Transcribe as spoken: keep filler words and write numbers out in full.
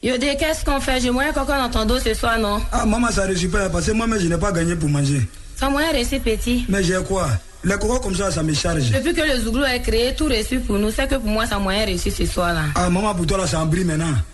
Yodé, qu'est-ce qu'on fait? J'ai moyen qu'on dans ton dos ce soir, non? Ah, maman, ça ne réussit pas parce que moi-même, je n'ai pas gagné pour manger. Sans moyen reçu, petit. Mais j'ai quoi? Les cocos comme ça, ça me charge. Depuis que le Zouglou est créé, tout reçu pour nous, c'est que pour moi, ça moyen reçu ce soir-là. Ah, maman, pour toi, là, ça en brille maintenant.